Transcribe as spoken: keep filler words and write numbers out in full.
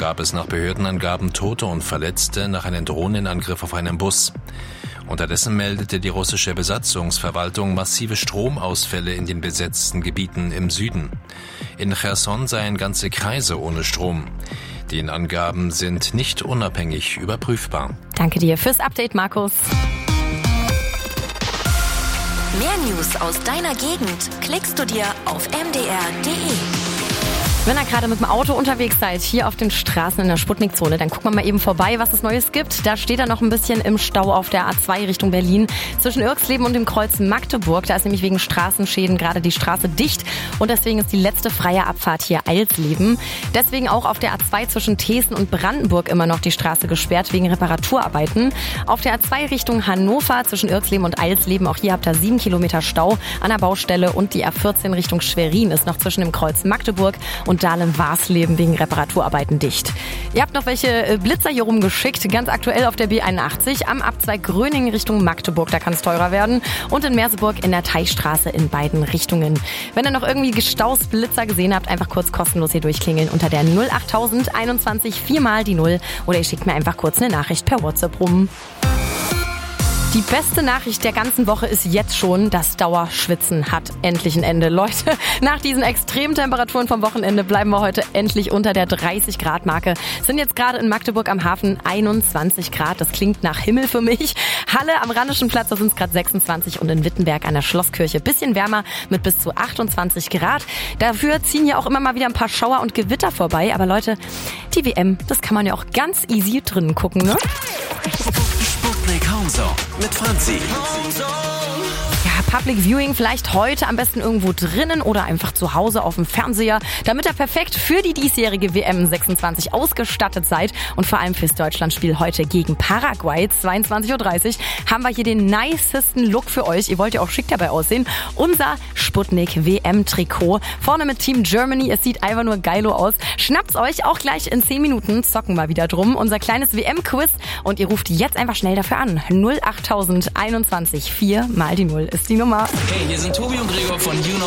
gab es nach Behördenangaben Tote und Verletzte nach einem Drohnenangriff auf einen Bus. Unterdessen meldete die russische Besatzungsverwaltung massive Stromausfälle in den besetzten Gebieten im Süden. In Cherson seien ganze Kreise ohne Strom. Die Angaben sind nicht unabhängig überprüfbar. Danke dir fürs Update, Markus. Mehr News aus deiner Gegend klickst du dir auf m d r punkt d e. Wenn ihr gerade mit dem Auto unterwegs seid, hier auf den Straßen in der Sputnik-Zone, dann gucken wir mal eben vorbei, was es Neues gibt. Da steht er noch ein bisschen im Stau auf der A zwei Richtung Berlin. Zwischen Irxleben und dem Kreuz Magdeburg, da ist nämlich wegen Straßenschäden gerade die Straße dicht. Und deswegen ist die letzte freie Abfahrt hier Eilsleben. Deswegen auch auf der A zwei zwischen Thesen und Brandenburg immer noch die Straße gesperrt wegen Reparaturarbeiten. Auf der A zwei Richtung Hannover zwischen Irxleben und Eilsleben, auch hier habt ihr sieben Kilometer Stau an der Baustelle. Und die A vierzehn Richtung Schwerin ist noch zwischen dem Kreuz Magdeburg und Dahlem-Warsleben wegen Reparaturarbeiten dicht. Ihr habt noch welche Blitzer hier rumgeschickt, ganz aktuell auf der B einundachtzig am Abzweig Gröningen Richtung Magdeburg, da kann es teurer werden. Und in Merseburg in der Teichstraße in beiden Richtungen. Wenn ihr noch irgendwie Gestausblitzer gesehen habt, einfach kurz kostenlos hier durchklingeln unter der null achttausend einundzwanzig viermal die Null oder ihr schickt mir einfach kurz eine Nachricht per WhatsApp rum. Die beste Nachricht der ganzen Woche ist jetzt schon, das Dauerschwitzen hat endlich ein Ende. Leute, nach diesen extremen Temperaturen vom Wochenende bleiben wir heute endlich unter der dreißig Grad Marke. Sind jetzt gerade in Magdeburg am Hafen einundzwanzig Grad. Das klingt nach Himmel für mich. Halle am Rheinischen Platz, da sind es gerade sechsundzwanzig und in Wittenberg an der Schlosskirche bisschen wärmer mit bis zu achtundzwanzig Grad. Dafür ziehen ja auch immer mal wieder ein paar Schauer und Gewitter vorbei. Aber Leute, die W M, das kann man ja auch ganz easy drinnen gucken, ne? Sputnik Homezone mit Franzi. Ja, Public Viewing vielleicht heute am besten irgendwo drinnen oder einfach zu Hause auf dem Fernseher, damit ihr perfekt für die diesjährige W M sechsundzwanzig ausgestattet seid und vor allem fürs Deutschlandspiel heute gegen Paraguay, zweiundzwanzig Uhr dreißig, haben wir hier den nicesten Look für euch. Ihr wollt ja auch schick dabei aussehen. Unser Sputnik W M-Trikot. Vorne mit Team Germany. Es sieht einfach nur geilo aus. Schnappt's euch auch gleich in zehn Minuten. Zocken wir wieder drum. Unser kleines W M-Quiz. Und ihr ruft jetzt einfach schnell dafür an. null achttausend einundzwanzig vier mal die Null ist die Nummer. Hey, hier sind Tobi und Gregor von You Know